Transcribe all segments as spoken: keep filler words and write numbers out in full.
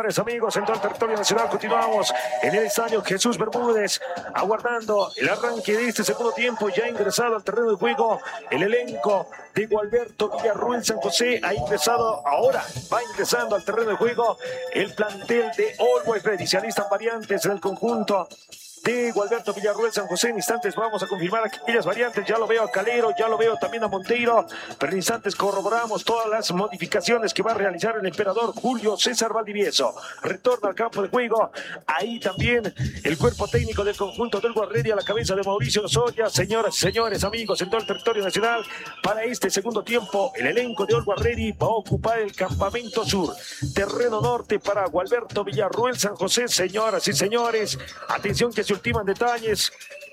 señores, amigos, en todo el territorio nacional continuamos en el estadio Jesús Bermúdez, aguardando el arranque de este segundo tiempo. Ya ha ingresado al terreno de juego el elenco de Gualberto Villarruel San José. Ha ingresado ahora, va ingresando al terreno de juego el plantel de Always Ready. Se alistan variantes en el conjunto de Gualberto Villarruel San José. En instantes vamos a confirmar aquellas variantes. Ya lo veo a Calero, ya lo veo también a Monteiro, pero en instantes corroboramos todas las modificaciones que va a realizar el emperador Julio César Valdivieso. Retorno al campo de juego. Ahí también el cuerpo técnico del conjunto del Guarreri a la cabeza de Mauricio Soria. Señoras y señores, amigos, en todo el territorio nacional, para este segundo tiempo, el elenco de Guarreri va a ocupar el campamento sur. Terreno norte para Gualberto Villarruel San José. Señoras y señores, atención que se ultiman detalles.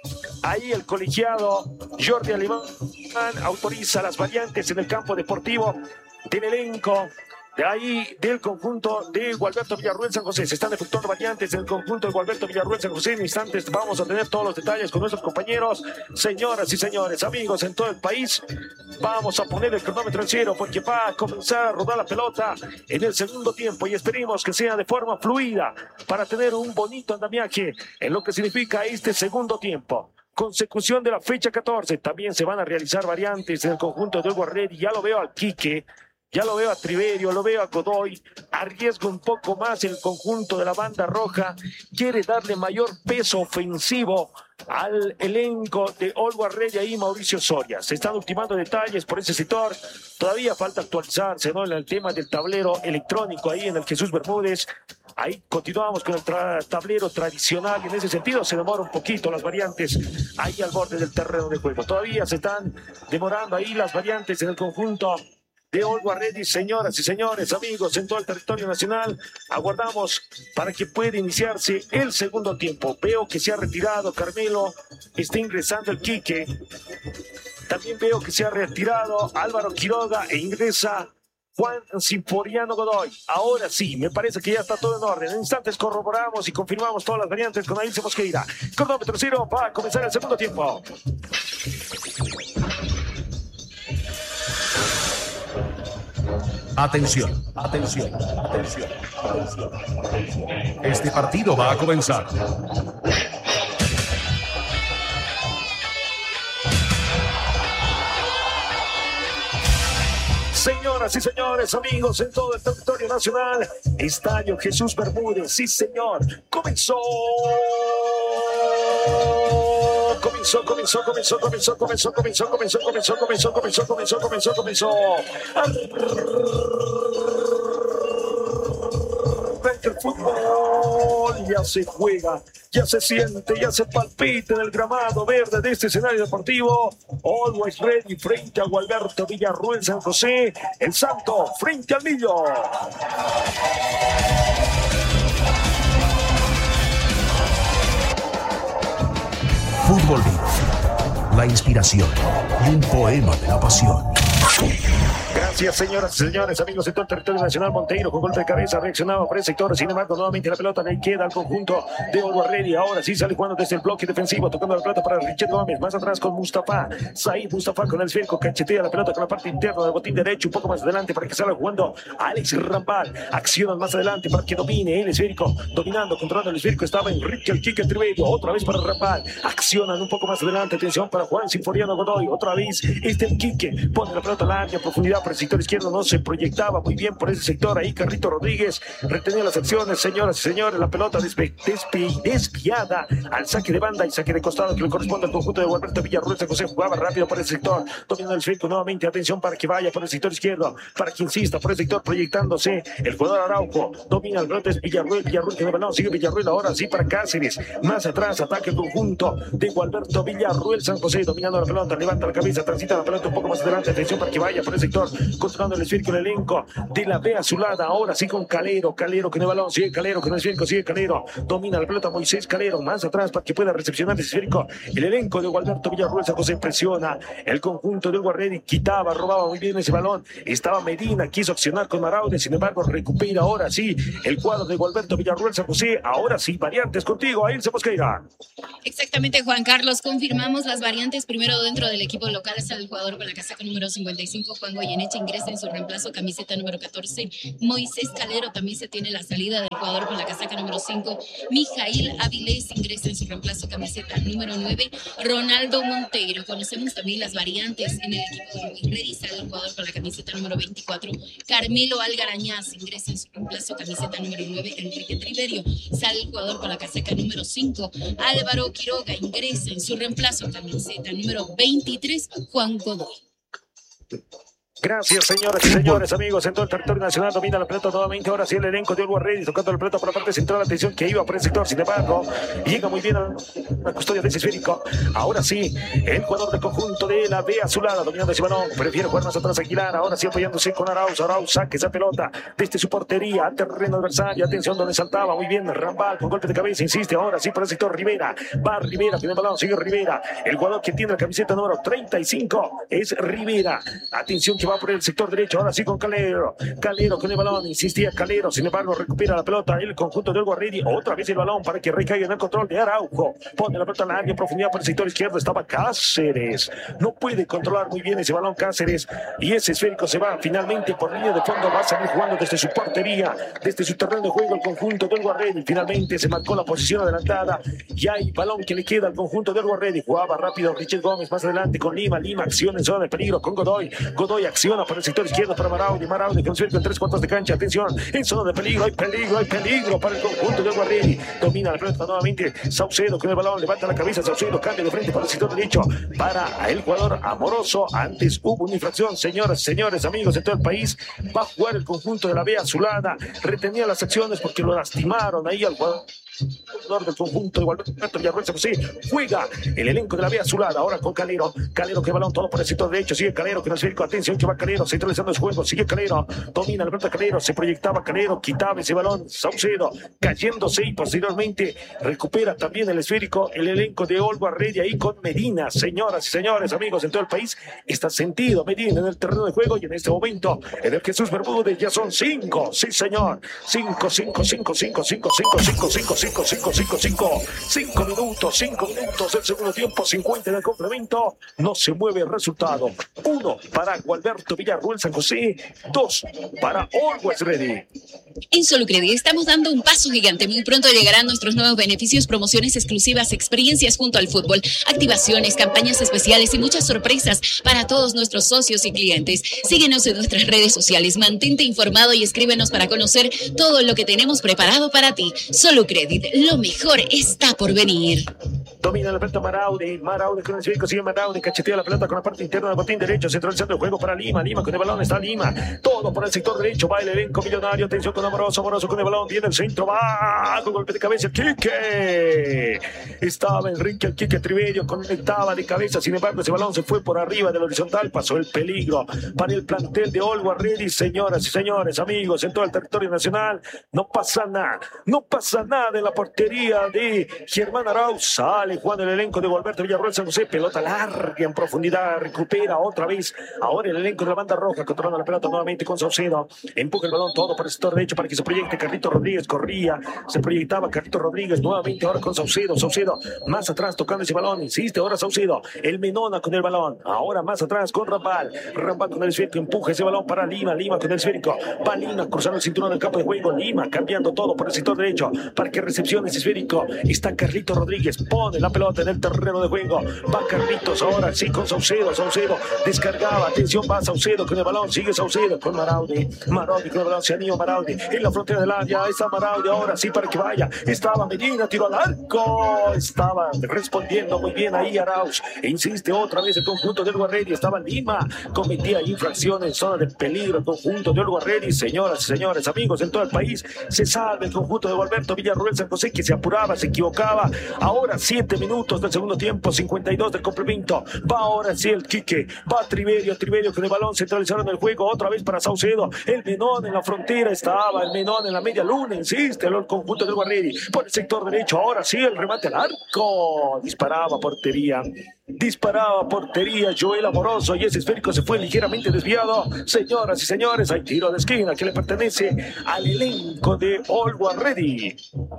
Ahí el colegiado Jordi Alemán autoriza las variantes en el campo deportivo del elenco de ahí del conjunto de Gualberto Villarruel San José. Se están efectuando variantes en el conjunto de Gualberto Villarruel San José. En instantes vamos a tener todos los detalles con nuestros compañeros. Señoras y señores, amigos en todo el país, vamos a poner el cronómetro en cero porque va a comenzar a rodar la pelota en el segundo tiempo y esperemos que sea de forma fluida para tener un bonito andamiaje en lo que significa este segundo tiempo. Consecución de la fecha catorce. También se van a realizar variantes en el conjunto de Guarreri. Ya lo veo al Quique, ya lo veo a Triverio, lo veo a Godoy. Arriesga un poco más el conjunto de la banda roja. Quiere darle mayor peso ofensivo al elenco de All Guarreri. Ahí Mauricio Soria. Se están ultimando detalles por ese sector. Todavía falta actualizarse, ¿no?, en el tema del tablero electrónico ahí en el Jesús Bermúdez. Ahí continuamos con el tra tablero tradicional. En ese sentido se demora un poquito las variantes ahí al borde del terreno de juego. Todavía se están demorando ahí las variantes en el conjunto de All Guarreri. Señoras y señores, amigos en todo el territorio nacional, aguardamos para que pueda iniciarse el segundo tiempo. Veo que se ha retirado Carmelo, está ingresando el Quique. También veo que se ha retirado Álvaro Quiroga e ingresa Juan Sinforiano Godoy. Ahora sí, me parece que ya está todo en orden. En instantes corroboramos y confirmamos todas las variantes con Ailce Mosqueira. Cronómetro cero, va a comenzar el segundo tiempo. Atención, atención, atención, atención, atención. Este partido va a comenzar. Señoras y señores, amigos en todo el territorio nacional, Estadio Jesús Bermúdez, sí señor, comenzó. Comenzó, comenzó, comenzó, comenzó, comenzó, comenzó, comenzó, comenzó, comenzó, comenzó, comenzó, comenzó, comenzó. El fútbol ya se juega, ya se siente, ya se palpita en el gramado verde de este escenario deportivo. Always Ready frente a Gualberto Villarruel San José. El Santo frente al Millo. Fútbol Vivo, la inspiración y un poema de la pasión. Gracias, señoras y señores, amigos de todo el territorio nacional. Monteiro con golpe de cabeza reaccionaba por el sector. Sin embargo, nuevamente la pelota le queda al conjunto de Guarreri. Ahora sí sale jugando desde el bloque defensivo, tocando la pelota para Richard Gómez. Más atrás con Mustafa. Said Mustafa con el esférico, cachetea la pelota con la parte interna del botín derecho. Un poco más adelante para que salga jugando Alex Rambal. Accionan más adelante para que domine el esférico. Dominando, controlando el esférico. Estaba Enrique el Quique Triverio. Otra vez para Rambal. Accionan un poco más adelante. Atención para Juan Sinforiano Godoy. Otra vez este el Quique. Pone la pelota larga, profundidad por el sector izquierdo. No se proyectaba muy bien por ese sector. Ahí Carrito Rodríguez retenía las acciones. Señoras y señores, la pelota despi despi desviada al saque de banda y saque de costado que le corresponde al conjunto de Gualberto Villarruel San José. Jugaba rápido por el sector, dominando el esférico nuevamente. Atención para que vaya por el sector izquierdo, para que insista por el sector proyectándose el jugador Araujo. Domina el pelota, es Villarruel, Villarruel que no, no, sigue Villarruel ahora sí para Cáceres. Más atrás ataque el conjunto de Gualberto Villarruel San José, dominando la pelota, levanta la cabeza, transita la pelota un poco más adelante. Atención para que vaya por el sector, controlando el esférico, el elenco de la B azulada. Ahora sí con Calero, Calero con el balón, sigue Calero con el esférico, sigue Calero, domina la pelota Moisés Calero, más atrás para que pueda recepcionar el esférico. El elenco de Gualberto Villarruel San José presiona, el conjunto de Guarreri quitaba, robaba muy bien ese balón. Estaba Medina, quiso accionar con Maraude, sin embargo recupera ahora sí el cuadro de Gualberto Villarruel San José. Ahora sí, variantes contigo, Ailce Mosqueira. Exactamente, Juan Carlos, confirmamos las variantes. Primero dentro del equipo local está el jugador con la casaca número cincuenta y cinco, Juan Goyeneche, ingresa en su reemplazo camiseta número catorce. Moisés Calero también se tiene la salida del jugador con la casaca número cinco. Mijail Avilés ingresa en su reemplazo camiseta número nueve. Ronaldo Monteiro. Conocemos también las variantes en el equipo de Luis Ready. Sale el jugador con la camiseta número veinticuatro. Carmelo Algarañaz ingresa en su reemplazo camiseta número nueve. Enrique Triverio. Sale el jugador con la casaca número cinco. Álvaro Quiroga ingresa en su reemplazo camiseta número veintitrés. Juan Godoy. Gracias, señoras y señores, amigos. En todo el territorio nacional domina la pelota nuevamente. Ahora sí el elenco de Always Ready tocando la pelota por la parte central. Atención que iba por el sector. Sin embargo, llega muy bien a la custodia de ese esférico. Ahora sí, el jugador del conjunto de la B Azulada dominando ese balón. Prefiere jugar más atrás Aguilar. Ahora sí apoyándose con Arauz. Arauz saque esa pelota desde su portería al terreno adversario. Atención donde saltaba. Muy bien Rambal con golpe de cabeza. Insiste ahora sí por el sector Rivera. Va Rivera. Tiene el balón. Sigue Rivera. El jugador que tiene la camiseta número treinta y cinco es Rivera. Atención que va por el sector derecho, ahora sí con Calero. Calero con el balón, insistía Calero, sin embargo recupera la pelota el conjunto de Always Ready. Otra vez el balón para que recaiga en el control de Araujo. Pone la pelota en la área, profundidad por el sector izquierdo, estaba Cáceres. No puede controlar muy bien ese balón Cáceres. Y ese esférico se va finalmente por línea de fondo, va a salir jugando desde su portería, desde su terreno de juego el conjunto de Always Ready. Finalmente se marcó la posición adelantada y hay balón que le queda al conjunto de Always Ready. Jugaba rápido Richard Gómez más adelante con Lima. Lima acciona en zona de peligro con Godoy. Godoy acciona por el sector izquierdo para Maraudi. Maraudi con cerco en tres cuartos de cancha. Atención, en zona de peligro. Hay peligro, hay peligro para el conjunto de Always Ready. Domina la pelota nuevamente Saucedo con el balón. Levanta la cabeza Saucedo. Cambia de frente para el sector derecho para el jugador Amoroso. Antes hubo una infracción, señoras, señores, amigos de todo el país. Va a jugar el conjunto de la B Azulada. Retenía las acciones porque lo lastimaron ahí al jugador del conjunto de Gualberto Villarruel. Sí, juega el elenco de la B Azulada ahora con Calero. Calero que balón todo por el sector derecho. Sigue Calero que no se atención que va Calero centralizando el juego. Sigue Calero, domina la pelota Calero, se proyectaba Calero, quitaba ese balón Saucedo cayéndose y posteriormente recupera también el esférico el elenco de Always Ready ahí con Medina. Señoras y señores, amigos en todo el país, está sentido Medina en el terreno de juego y en este momento en el Jesús Bermúdez ya son cinco. Sí, señor. Cinco, cinco, cinco, cinco, cinco, cinco, cinco, cinco, cinco. cinco, cinco, cinco, cinco, cinco minutos, cinco minutos del segundo tiempo, cincuenta en el complemento, no se mueve el resultado. Uno para Gualberto Villarruel San José, dos para Always Ready. En Solucredi estamos dando un paso gigante. Muy pronto llegarán nuestros nuevos beneficios, promociones exclusivas, experiencias junto al fútbol, activaciones, campañas especiales y muchas sorpresas para todos nuestros socios y clientes. Síguenos en nuestras redes sociales, mantente informado y escríbenos para conocer todo lo que tenemos preparado para ti. Solucredit, lo mejor está por venir. Domina la pelota Maraudi, Maraudi con el cívico, sigue Maraudi, cachetea la pelota con la parte interna del botín derecho, centralizando el juego para Lima, Lima con el balón, está Lima, todo por el sector derecho, va el elenco millonario, atención con Amoroso, Amoroso con el balón, viene el centro, va con golpe de cabeza, el Quique, estaba Enrique, el Quique Triverio, conectaba de cabeza, sin embargo ese balón se fue por arriba del horizontal, pasó el peligro para el plantel de Always Ready. Señoras y señores, amigos, en todo el territorio nacional, no pasa nada, no pasa nada en la portería de Germán Arauz, sale jugando el elenco de Gualberto Villarruel San José, pelota larga en profundidad, recupera otra vez, ahora el elenco de la banda roja, controlando la pelota nuevamente con Saucedo, empuja el balón todo por el sector derecho para que se proyecte Carlito Rodríguez, corría, se proyectaba Carlito Rodríguez, nuevamente ahora con Saucedo, Saucedo más atrás tocando ese balón, insiste ahora Saucedo, el Menona con el balón, ahora más atrás con Rambal, Rambal con el esférico, empuja ese balón para Lima, Lima con el esférico, va Lima cruzando el cinturón del campo de juego, Lima cambiando todo por el sector derecho, para que recepcione ese esférico, está Carlito Rodríguez, pone la pelota en el terreno de juego, va Carlitos ahora sí con Saucedo, Saucedo descargaba, atención va Saucedo con el balón, sigue Saucedo con Maraudi, Maraudi con el balón, se anima Maraudi en la frontera del área, está Maraudi ahora sí para que vaya, estaba Medina, tiró al arco, estaba respondiendo muy bien ahí Arauz, insiste otra vez el conjunto de Always Ready, estaba Lima, cometía infracción en zona de peligro el conjunto de Always Ready. Señoras y señores, amigos en todo el país, se salva el conjunto de Gualberto Villarruel San José que se apuraba, se equivocaba, ahora siete minutos del segundo tiempo, cincuenta y dos del complemento, va ahora sí el Quique, va Triverio, Triverio con el balón, centralizaron el juego, otra vez para Saucedo, el Menón en la frontera estaba, el Menón en la media luna, insiste el conjunto del Always Ready, por el sector derecho, ahora sí el remate al arco, disparaba portería, Disparaba a portería Joel Amoroso y ese esférico se fue ligeramente desviado. Señoras y señores, hay tiro de esquina que le pertenece al elenco de Always Ready.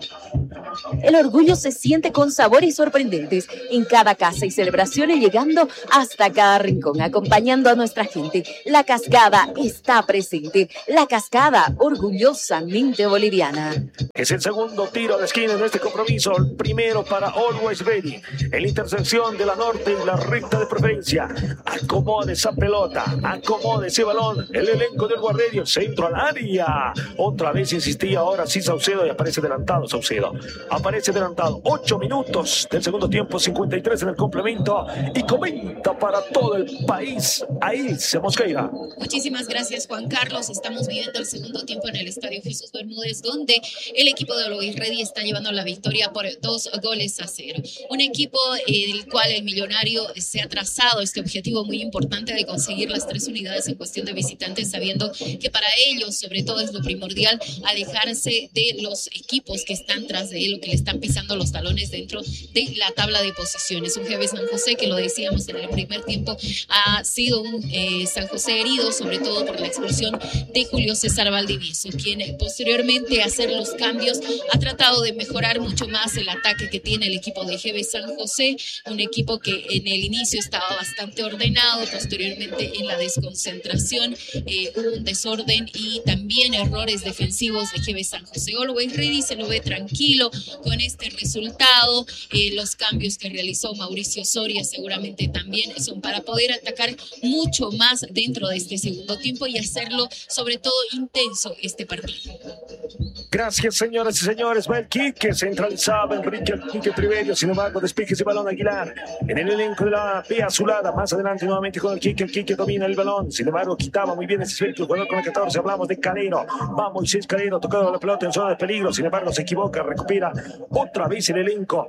El orgullo se siente con sabores sorprendentes en cada casa y celebraciones, llegando hasta cada rincón, acompañando a nuestra gente. La Cascada está presente. La Cascada, orgullosamente boliviana. Es el segundo tiro de esquina en este compromiso. El primero para Always Ready. En la intersección de la norte y la recta de preferencia. Acomode esa pelota. Acomode ese balón. El elenco del Always Ready. El centro al área. Otra vez insistía. Ahora sí Saucedo y aparece adelantado Saucedo. Aparece adelantado. Ocho minutos del segundo tiempo. cincuenta y tres en el complemento. Y comenta para todo el país. Ahí se Mosqueira. Muchísimas gracias, Juan Carlos. Estamos viviendo el segundo tiempo en el Estadio Jesús Bermúdez, donde el equipo de Always Ready está llevando la victoria por dos goles a cero. Un equipo eh, del cual el millonario se ha trazado este objetivo muy importante de conseguir las tres unidades en cuestión de visitantes, sabiendo que para ellos, sobre todo, es lo primordial alejarse de los equipos que están tras de él o que le están pisando los talones dentro de la tabla de posiciones. Un G B San José que, lo decíamos en el primer tiempo, ha sido un eh, San José herido, sobre todo por la expulsión de Julio César Valdivieso, quien eh, posteriormente a hacer los cambios ha tratado de mejorar mucho más el ataque que tiene el equipo de G B San José, un equipo que en el inicio estaba bastante ordenado, posteriormente en la desconcentración eh, hubo un desorden y también errores defensivos de G B San José. Always Ready se lo ve tranquilo con este resultado. Eh, los cambios que realizó Mauricio Soria seguramente también son para poder atacar mucho más dentro de este segundo tiempo y hacerlo sobre todo intenso este partido. Gracias, señoras y señores. Va el Quique, centralizaba Enrique Quique Triverio. Sin embargo, despeje ese balón Aguilar en el elenco de la P azulada. Más adelante nuevamente con el Quique. El Quique domina el balón. Sin embargo, quitaba muy bien ese esférico. El jugador con el catorce. Hablamos de Calero. Va Moisés Calero, tocando la pelota en zona de peligro. Sin embargo, se equivoca. Recupera otra vez el elenco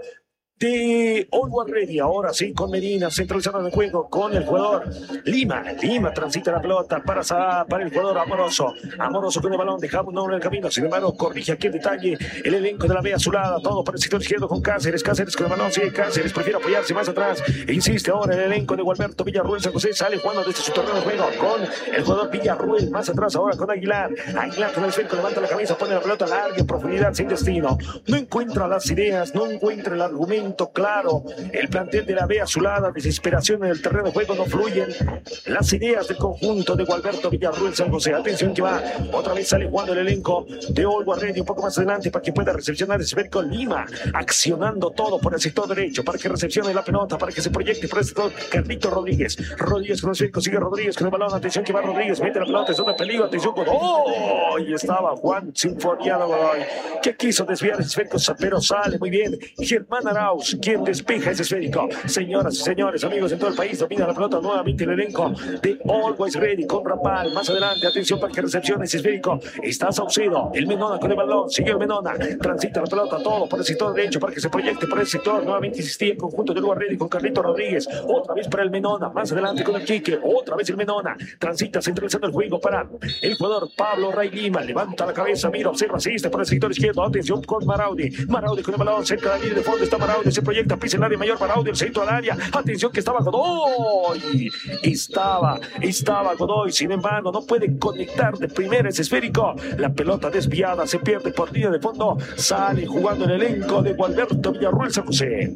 de Always Ready. Ahora sí con Medina centralizando el juego con el jugador Lima. Lima transita la pelota para, para el jugador Amoroso. Amoroso con el balón, dejamos no en el camino. Sin embargo, corrige aquí el detalle el elenco de la B azulada. Todo para el sector izquierdo con Cáceres. Cáceres con el balón, sigue Cáceres. Prefiere apoyarse más atrás. E insiste ahora el elenco de Gualberto Villarruel. San José sale jugando desde su terreno de juego con el jugador Villarruel. Más atrás ahora con Aguilar. Aguilar con el esférico, levanta la cabeza, pone la pelota larga en profundidad sin destino. No encuentra las ideas, no encuentra el argumento claro. El plantel de la B azulada, desesperación en el terreno de juego, no fluyen las ideas del conjunto de Gualberto Villarruel San José. Atención que va, otra vez sale jugando el elenco de Always Ready un poco más adelante para que pueda recepcionar ese esférico. Lima accionando todo por el sector derecho para que recepcione la pelota, para que se proyecte por el sector. Carlito Rodríguez, Rodríguez con el esférico, sigue Rodríguez con el balón. Atención que va Rodríguez, mete la pelota en zona de peligro. Atención con ¡oh! Y estaba Juan Sinfoniano Godoy, que quiso desviar ese esférico, pero sale muy bien Germán Arauz, quien despeja ese esférico. Señoras y señores, amigos en todo el país, domina la pelota nuevamente el elenco de Always Ready con Rapal. Más adelante, atención para que recepcione ese esférico. Está Saucedo, el Menona con el balón, sigue el Menona, transita la pelota todo por el sector derecho para que se proyecte por el sector. Nuevamente insistía el conjunto de Always Ready con Carlito Rodríguez. Otra vez para el Menona, más adelante con el Quique, otra vez el Menona, transita centralizando el juego para el jugador Pablo Ray Lima. Levanta la cabeza, mira, observa, asiste por el sector izquierdo. Atención con Maraudi, Maraudi con el balón cerca de la línea de fondo. Está Maraudi, se proyecta, pisa el área mayor para Maraudi, el centro al área. Atención que estaba Godoy. Estaba, estaba Godoy. Sin embargo, no puede conectar de primera ese esférico. La pelota desviada se pierde por línea de fondo. Sale jugando el elenco de Gualberto Villarruel San José.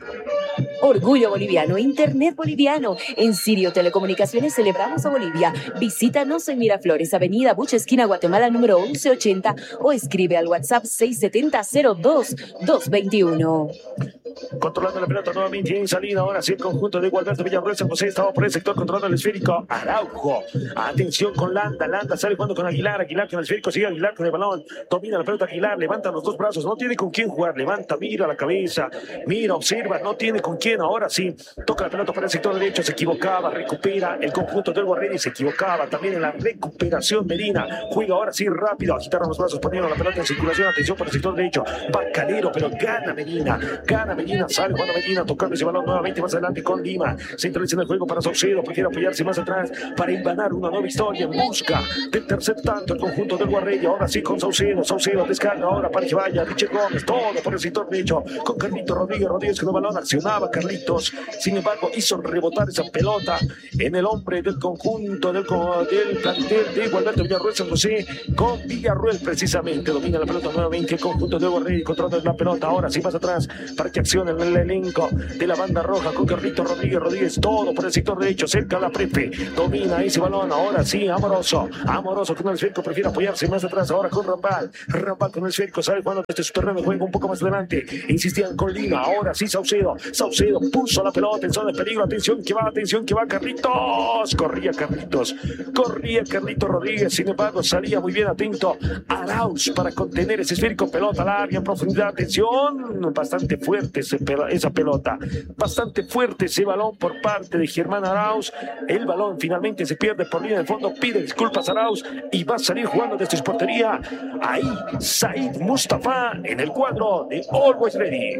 Orgullo boliviano, Internet boliviano. En Sirio Telecomunicaciones celebramos a Bolivia. Visítanos en Miraflores, Avenida Bucha, esquina Guatemala, número once ochenta, o escribe al WhatsApp seis siete cero cero dos dos dos uno. Controlando la pelota nuevamente en salida. Ahora sí el conjunto de Gualberto Villarruel San José estaba por el sector controlando el esférico. Araujo, atención con Landa. Landa sale jugando con Aguilar. Aguilar con el esférico, sigue Aguilar con el balón. Domina la pelota Aguilar, levanta los dos brazos. No tiene con quién jugar. Levanta, mira la cabeza. Mira, observa, no tiene con quién. Ahora sí, toca la pelota para el sector derecho. Se equivocaba, recupera el conjunto del Guarreri. Se equivocaba también en la recuperación Medina. Juega ahora sí rápido. Agitaron los brazos, poniendo la pelota en circulación. Atención para el sector derecho. Va Calero, pero gana Medina. Gana Medina. Medina, sale Juan Medina tocando ese balón nuevamente más adelante con Lima. Centraliza en el juego para Saucedo, prefiere apoyarse más atrás para embanar una nueva historia en busca del tercer tanto el conjunto del Guarrella. Ahora sí con Saucedo, Saucedo descarga ahora para que vaya Richard Gómez, todo por el sector derecho con Carlitos Rodríguez, Rodríguez con el balón, accionaba Carlitos, sin embargo hizo rebotar esa pelota en el hombre del conjunto del, del plantel de Gualberto Villarruel San José, con Villarruel precisamente, domina la pelota nuevamente el conjunto del Guarrella, controla la pelota, ahora sí más atrás para que accione en el elenco de la banda roja con Carlitos Rodríguez, Rodríguez, todo por el sector derecho, cerca a la Prepe, domina ese balón, ahora sí Amoroso, Amoroso con el esférico, prefiere apoyarse más atrás, ahora con Rambal, Rambal con el esférico, sale jugando desde su terreno de juego un poco más adelante, insistían con Lima, ahora sí Saucedo, Saucedo puso la pelota en zona de peligro, atención que va, atención que va Carlitos, corría Carlitos, corría Carlitos Rodríguez, sin embargo salía muy bien atento Arauz para contener ese esférico, pelota larga en profundidad, atención, bastante fuerte ese, esa pelota, bastante fuerte ese balón por parte de Germán Arauz, el balón finalmente se pierde por línea de fondo, pide disculpas Arauz y va a salir jugando desde su portería, ahí Said Mustafa en el cuadro de Always Ready.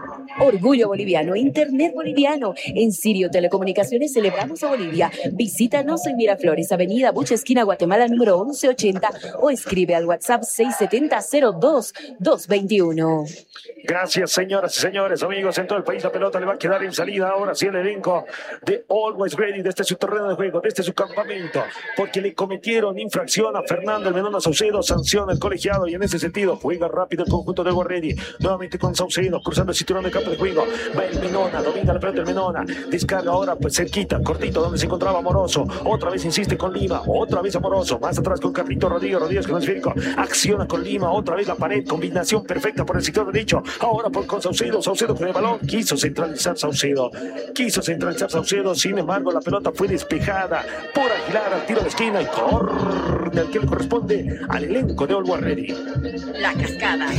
Orgullo boliviano, Internet boliviano. En Sirio Telecomunicaciones celebramos a Bolivia. Visítanos en Miraflores, Avenida Bucha, esquina Guatemala, número once ochenta, o escribe al WhatsApp seis siete cero cero dos dos dos uno. Gracias, señoras y señores, amigos en todo el país. La pelota le va a quedar en salida ahora sí el elenco de Always Ready desde su terreno de juego, desde su campamento, porque le cometieron infracción a Fernando el Menona Saucedo, sanciona el colegiado y en ese sentido juega rápido el conjunto de Always Ready, nuevamente con Saucedo, cruzando el cinturón de campo de juego, va el Menona, domina la pelota el Menona, descarga ahora pues cerquita, cortito, donde se encontraba Amoroso, otra vez insiste con Lima, otra vez Amoroso, más atrás con Carlito Rodríguez, Rodríguez con el esférico, acciona con Lima, otra vez la pared, combinación perfecta por el sector derecho, ahora por con Saucedo, Saucedo con el balón, quiso centralizar Saucedo, quiso centralizar Saucedo, sin embargo la pelota fue despejada por Aguilar al tiro de esquina y córner que le corresponde al elenco de Always Ready. La Cascada,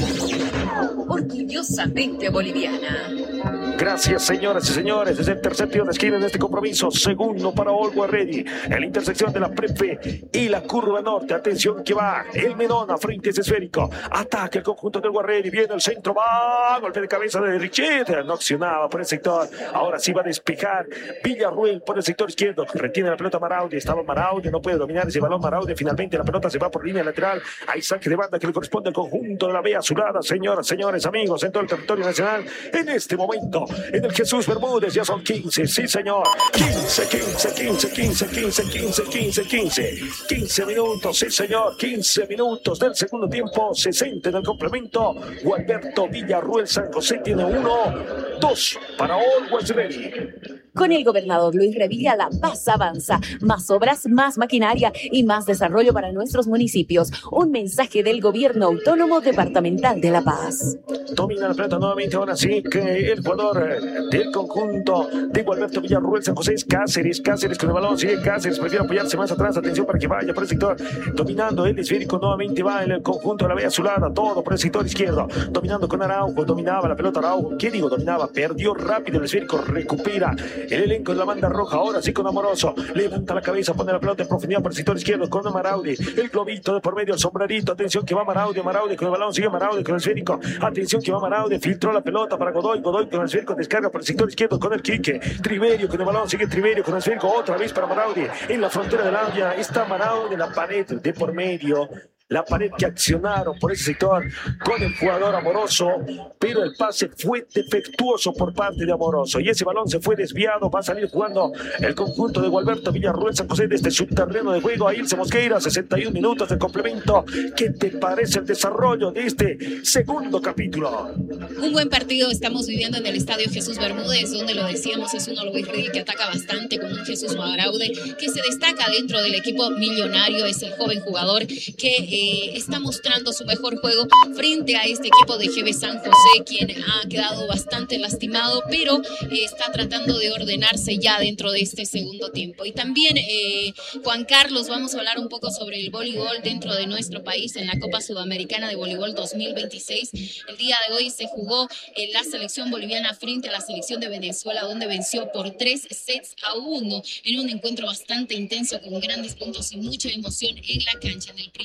orgullosamente boliviana. Gracias, señoras y señores. Es el tercer tiro de esquina en este compromiso. Segundo para Always Ready. En la intersección de la Prepe y la curva norte. Atención que va el Menona frente a ese esférico. Ataque el conjunto del Always Ready. Viene el centro. Va. Golpe de cabeza de Richet. No accionaba por el sector. Ahora sí va a despejar Villarruel por el sector izquierdo. Retiene la pelota Maraudi. Estaba Maraudi. No puede dominar ese balón Maraudi. Finalmente la pelota se va por línea lateral. Hay saque de banda que le corresponde al conjunto de la B Azulada. Señoras, señores, amigos en todo el territorio nacional. En este momento. En el Jesús Bermúdez ya son quince, sí señor, quince, quince, quince, quince, quince, quince, quince, quince, quince minutos, sí señor, quince minutos del segundo tiempo, sesenta en el complemento, Gualberto Villarruel San José tiene uno, dos para Always Ready. Con el gobernador Luis Revilla, La Paz avanza. Más obras, más maquinaria y más desarrollo para nuestros municipios. Un mensaje del Gobierno Autónomo Departamental de La Paz. Domina la pelota nuevamente, ahora sí que el jugador del conjunto de Gualberto Villarruel San José es Cáceres. Cáceres con el balón, sigue Cáceres, prefiere apoyarse más atrás. Atención para que vaya por el sector. Dominando el esférico, nuevamente va en el conjunto de la B Azulada. Todo por el sector izquierdo. Dominando con Araujo, dominaba la pelota Araujo. ¿Qué digo? Dominaba, perdió rápido el esférico, recupera el elenco de la banda roja, ahora sí con Amoroso, levanta la cabeza, pone la pelota en profundidad por el sector izquierdo con Maraudi, el globito de por medio, el sombrerito, atención que va Maraudi, Maraudi con el balón, sigue Maraudi con el esférico, atención que va Maraudi, filtró la pelota para Godoy, Godoy con el esférico, descarga por el sector izquierdo con el Quique, Triverio con el balón, sigue Triverio con el esférico, otra vez para Maraudi, en la frontera del área, está Maraudi en la pared de por medio, la pared que accionaron por ese sector con el jugador Amoroso, pero el pase fue defectuoso por parte de Amoroso y ese balón se fue desviado. Va a salir jugando el conjunto de Gualberto Villarruel San José desde su terreno de juego. A Ilse Mosqueira, sesenta y un minutos de complemento. ¿Qué te parece el desarrollo de este segundo capítulo? Un buen partido estamos viviendo en el estadio Jesús Bermúdez, donde lo decíamos, es un Always Ready que ataca bastante con un Jesús Maraude que se destaca dentro del equipo millonario. Es el joven jugador que Eh, está mostrando su mejor juego frente a este equipo de G B San José, quien ha quedado bastante lastimado, pero eh, está tratando de ordenarse ya dentro de este segundo tiempo. Y también, eh, Juan Carlos, vamos a hablar un poco sobre el voleibol dentro de nuestro país en la Copa Sudamericana de Voleibol dos mil veintiséis. El día de hoy se jugó en la selección boliviana frente a la selección de Venezuela, donde venció por tres sets a uno en un encuentro bastante intenso con grandes puntos y mucha emoción en la cancha. En el primer set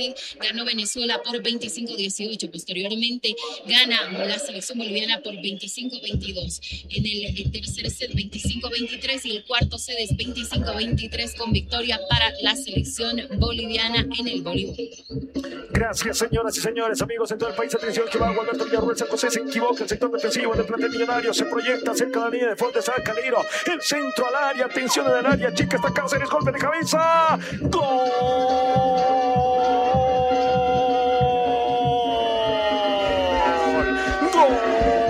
Madrid ganó Venezuela por veinticinco a dieciocho. Posteriormente gana la selección boliviana por veinticinco a veintidós. En el tercer set veinticinco a veintitrés y el cuarto set es veinticinco a veintitrés con victoria para la selección boliviana en el voleibol. Gracias, señoras y señores, amigos en todo el país. Atención que va Gualberto Villarruel San José, se equivoca el sector defensivo del plantel millonario, se proyecta cerca de la línea de fondo, está Calero, el centro al área, atención en el área chica, está Cáceres, golpe de cabeza, gol, gol.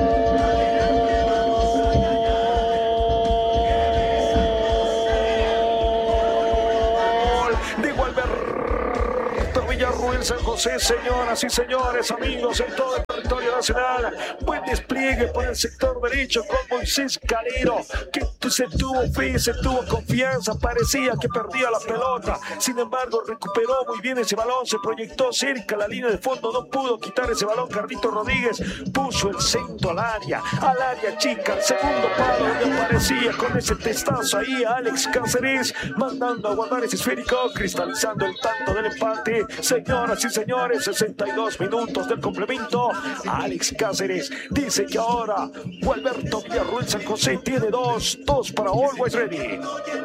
De Gualberto Villarruel San José, señoras y señores, amigos en todo el territorio nacional. Buen despliegue por el sector derecho con Moisés Calero, que se tuvo fe, se tuvo confianza, parecía que perdía la pelota, sin embargo recuperó muy bien ese balón, se proyectó cerca a la línea de fondo, no pudo quitar ese balón. Carlito Rodríguez puso el centro al área, al área chica, al segundo palo, donde aparecía con ese testazo ahí a Alex Cáceres, mandando a guardar ese esférico, cristalizando el tanto del empate. Señoras y señores, sesenta y dos minutos del complemento. Alex Cáceres dice que ahora Gualberto Villarruel San José tiene dos, dos para Always Ready.